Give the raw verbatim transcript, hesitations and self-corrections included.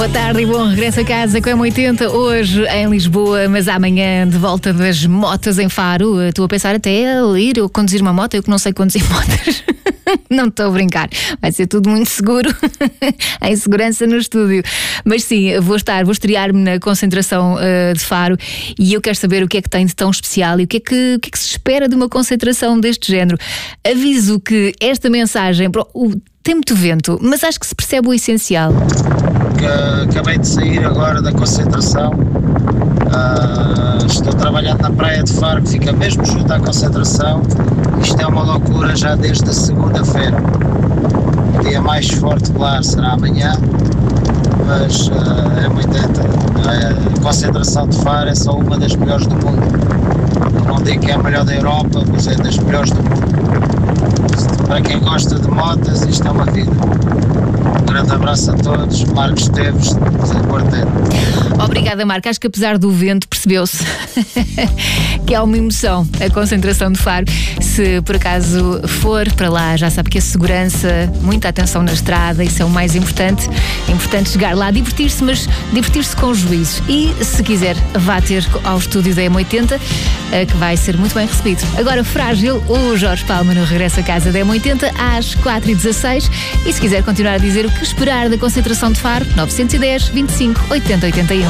Boa tarde e bom regresso a casa com a M oitenta, hoje em Lisboa, mas amanhã de volta das motas em Faro. Estou a pensar até a ir eu conduzir uma moto, eu que não sei conduzir motas. Não estou a brincar, vai ser tudo muito seguro, em segurança no estúdio. Mas sim, vou estar, vou estrear-me na concentração uh, de Faro e eu quero saber o que é que tem de tão especial e o que é que, o que, é que se espera de uma concentração deste género. Aviso que esta mensagem o, tem muito vento, mas acho que se percebe o essencial. Acabei de sair agora da concentração, uh, estou trabalhando na praia de Faro, que fica mesmo junto à concentração. Isto é uma loucura já desde a segunda-feira. O dia mais forte, claro, será amanhã, mas uh, é muito a concentração de Faro é só uma das melhores do mundo. Eu não digo que é a melhor da Europa, mas é das melhores do mundo. Para quem gosta de motas, isto é uma vida. Um grande abraço a todos. Marcos Teves, de Quarteiro. Obrigada, Marco. Acho que apesar do vento percebeu-se que é uma emoção a concentração de Faro. Se por acaso for para lá, já sabe que a segurança, muita atenção na estrada, isso é o mais importante. É importante chegar lá, divertir-se, mas divertir-se com juízo. E se quiser, vá ter ao estúdio da M oitenta, que vai ser muito bem recebido. Agora, Frágil, o Jorge Palma no Regresso a Casa da M oitenta às quatro e dezasseis. E se quiser continuar a dizer o que esperar da concentração de Faro, nove um zero, vinte e cinco, oitenta, oitenta e um.